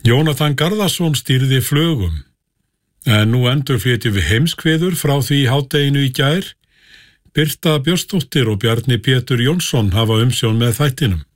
Jónatan Garðarsson stýrði flugum, en nú endurflytjum við heimskveður frá því í hádeginu í gær. Birta Björnsdóttir og Bjarni Pétur Jónsson hafa umsjón með þættinum.